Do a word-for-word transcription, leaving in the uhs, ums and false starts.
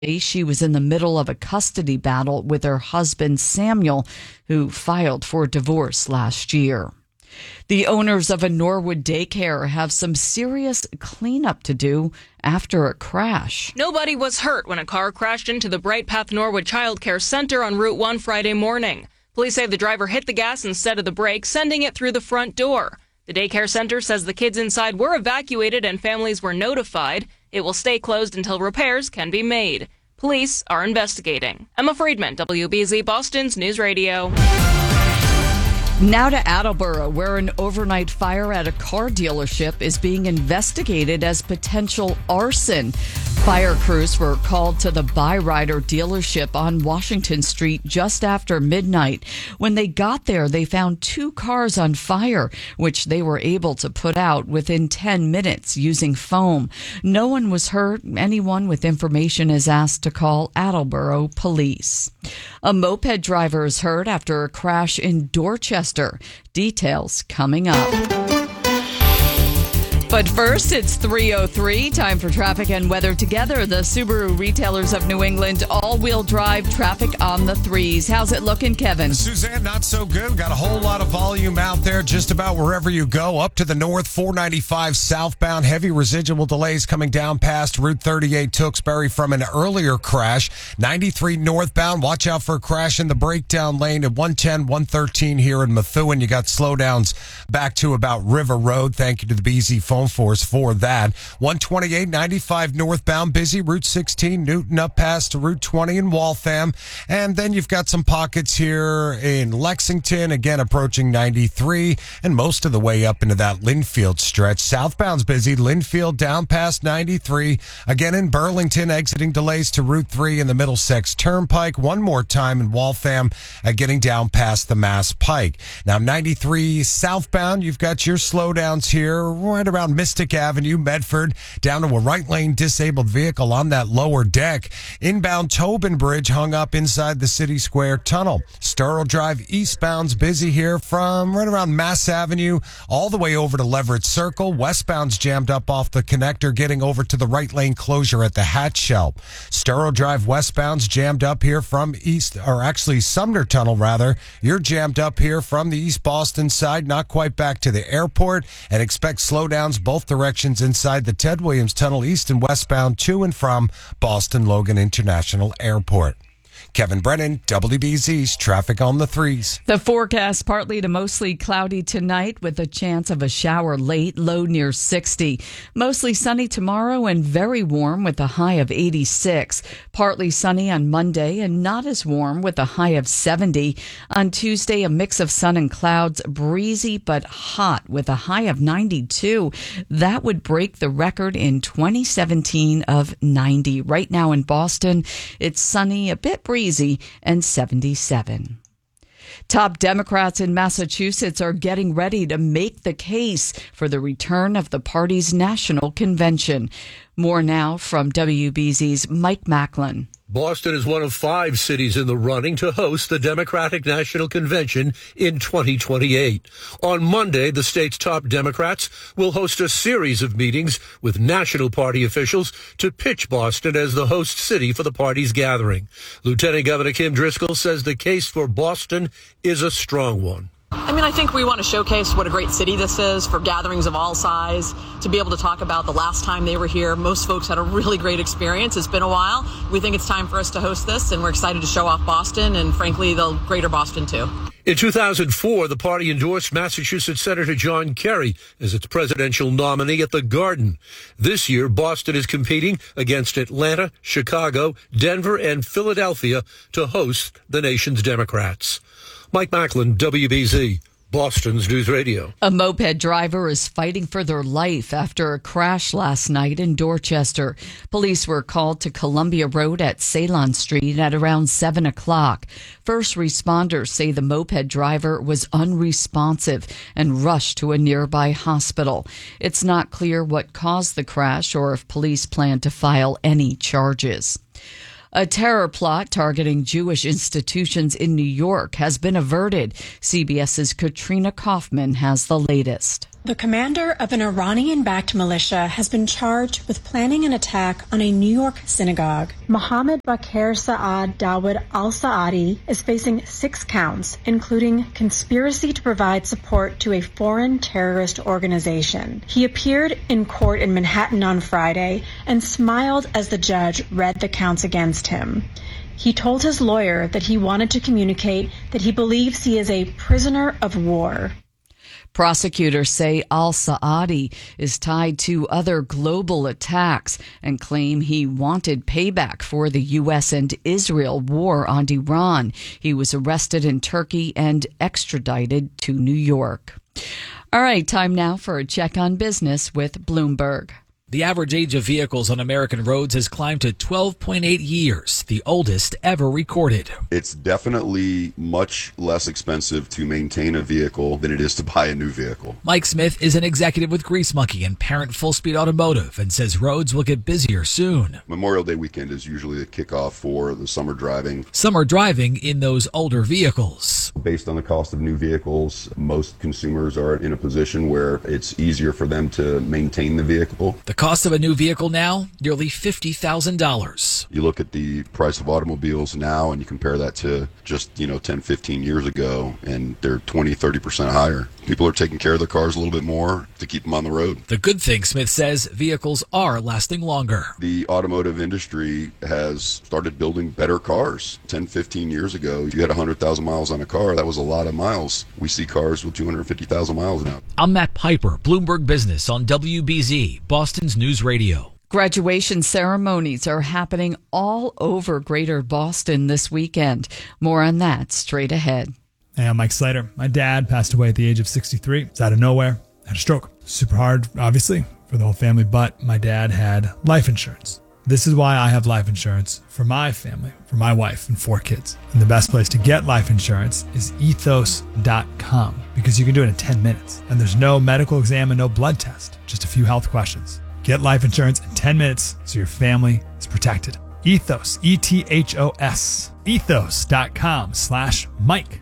She was in the middle of a custody battle with her husband, Samuel, who filed for divorce last year. The owners of a Norwood daycare have some serious cleanup to do after a crash. Nobody was hurt when a car crashed into the Bright Path Norwood Child Care Center on Route one Friday morning. Police say the driver hit the gas instead of the brake, sending it through the front door. The daycare center says the kids inside were evacuated and families were notified. It will stay closed until repairs can be made. Police are investigating. Emma Friedman, W B Z Boston's News Radio. Now to Attleboro, where an overnight fire at a car dealership is being investigated as potential arson. Fire crews were called to the Byrider dealership on Washington Street just after midnight. When they got there, they found two cars on fire, which they were able to put out within ten minutes using foam. No one was hurt. Anyone with information is asked to call Attleboro Police. A moped driver is hurt after a crash in Dorchester. Details coming up. But first, it's three oh three. Time for traffic and weather together. The Subaru retailers of New England, all-wheel drive traffic on the threes. How's it looking, Kevin? Suzanne, not so good. Got a whole lot of volume out there just about wherever you go. Up to the north, four ninety-five southbound. Heavy residual delays coming down past Route thirty-eight Tewksbury from an earlier crash. ninety-three northbound. Watch out for a crash in the breakdown lane at one ten, one thirteen here in Methuen. You got slowdowns back to about River Road. Thank you to the B Z phone force for that. one twenty-eight ninety-five northbound, busy. Route sixteen, Newton up past Route twenty in Waltham. And then you've got some pockets here in Lexington, again approaching ninety-three, and most of the way up into that Linfield stretch. Southbound's busy. Linfield down past ninety-three. Again in Burlington, exiting delays to Route three in the Middlesex Turnpike. One more time in Waltham, uh, getting down past the Mass Pike. Now ninety-three southbound, you've got your slowdowns here right around Mystic Avenue, Medford, down to a right lane disabled vehicle on that lower deck. Inbound Tobin Bridge hung up inside the City Square Tunnel. Sterl Drive eastbound's busy here from right around Mass Avenue all the way over to Leverett Circle. Westbound's jammed up off the connector, getting over to the right lane closure at the Hatch Shell. Sterl Drive westbound's jammed up here from East, or actually Sumner Tunnel rather. You're jammed up here from the East Boston side, not quite back to the airport, and expect slowdowns both directions inside the Ted Williams Tunnel, east and westbound to and from Boston Logan International Airport. Kevin Brennan, W B Z's Traffic on the Threes. The forecast, partly to mostly cloudy tonight with a chance of a shower late, low near sixty. Mostly sunny tomorrow and very warm with a high of eighty-six. Partly sunny on Monday and not as warm with a high of seventy. On Tuesday, a mix of sun and clouds, breezy but hot with a high of ninety-two. That would break the record in twenty seventeen of ninety. Right now in Boston, it's sunny, a bit breezy, and seventy-seven. Top Democrats in Massachusetts are getting ready to make the case for the return of the party's national convention. More now from W B Z's Mike Macklin. Boston is one of five cities in the running to host the Democratic National Convention in twenty twenty-eight. On Monday, the state's top Democrats will host a series of meetings with National Party officials to pitch Boston as the host city for the party's gathering. Lieutenant Governor Kim Driscoll says the case for Boston is a strong one. I mean, I think we want to showcase what a great city this is for gatherings of all size, to be able to talk about the last time they were here. Most folks had a really great experience. It's been a while. We think it's time for us to host this, and we're excited to show off Boston and, frankly, the greater Boston, too. In two thousand four, the party endorsed Massachusetts Senator John Kerry as its presidential nominee at the Garden. This year, Boston is competing against Atlanta, Chicago, Denver, and Philadelphia to host the nation's Democrats. Mike Macklin, W B Z, Boston's News Radio. A moped driver is fighting for their life after a crash last night in Dorchester. Police were called to Columbia Road at Ceylon Street at around seven o'clock. First responders say the moped driver was unresponsive and rushed to a nearby hospital. It's not clear what caused the crash or if police plan to file any charges. A terror plot targeting Jewish institutions in New York has been averted. CBS's Katrina Kaufman has the latest. The commander of an Iranian-backed militia has been charged with planning an attack on a New York synagogue. Mohammed Bakr Saad Dawood al-Saadi is facing six counts, including conspiracy to provide support to a foreign terrorist organization. He appeared in court in Manhattan on Friday and smiled as the judge read the counts against him. He told his lawyer that he wanted to communicate that he believes he is a prisoner of war. Prosecutors say al-Saadi is tied to other global attacks and claim he wanted payback for the U S and Israel war on Iran. He was arrested in Turkey and extradited to New York. All right, time now for a check on business with Bloomberg. The average age of vehicles on American roads has climbed to twelve point eight years, the oldest ever recorded. It's definitely much less expensive to maintain a vehicle than it is to buy a new vehicle. Mike Smith is an executive with Grease Monkey and parent Full Speed Automotive and says roads will get busier soon. Memorial Day weekend is usually the kickoff for the summer driving. Summer driving in those older vehicles. Based on the cost of new vehicles, most consumers are in a position where it's easier for them to maintain the vehicle. The cost of a new vehicle now, nearly fifty thousand dollars. You look at the price of automobiles now and you compare that to just, you know, ten, fifteen years ago, and they're twenty, thirty percent higher. People are taking care of their cars a little bit more to keep them on the road. The good thing, Smith says, vehicles are lasting longer. The automotive industry has started building better cars. ten, fifteen years ago, if you had one hundred thousand miles on a car, that was a lot of miles. We see cars with two hundred fifty thousand miles now. I'm Matt Piper, Bloomberg Business on W B Z, Boston's News Radio. Graduation ceremonies are happening all over Greater Boston this weekend. More on that straight ahead. Hey, I'm Mike Slater. My dad passed away at the age of sixty-three. It's out of nowhere. Had a stroke. Super hard, obviously, for the whole family, but my dad had life insurance. This is why I have life insurance for my family, for my wife and four kids. And the best place to get life insurance is ethos dot com, because you can do it in ten minutes. And there's no medical exam and no blood test, just a few health questions. Get life insurance in ten minutes so your family is protected. Ethos, E T H O S, ethos dot com slash Mike.